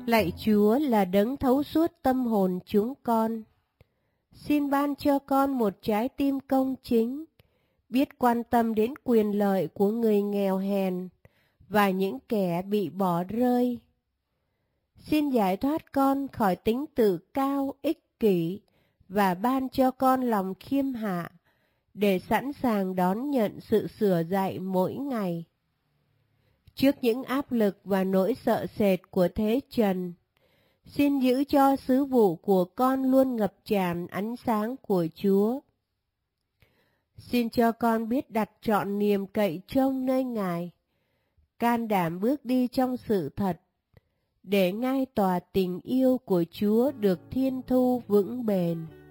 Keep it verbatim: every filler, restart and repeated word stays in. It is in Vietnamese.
Lạy Chúa là đấng thấu suốt tâm hồn chúng con. Xin ban cho con một trái tim công chính, biết quan tâm đến quyền lợi của người nghèo hèn và những kẻ bị bỏ rơi. Xin giải thoát con khỏi tính tự cao, ích kỷ và ban cho con lòng khiêm hạ để sẵn sàng đón nhận sự sửa dạy mỗi ngày. Trước những áp lực và nỗi sợ sệt của thế trần, xin giữ cho sứ vụ của con luôn ngập tràn ánh sáng của Chúa. Xin cho con biết đặt trọn niềm cậy trông nơi Ngài, can đảm bước đi trong sự thật, để ngai tòa tình yêu của Chúa được thiên thu vững bền.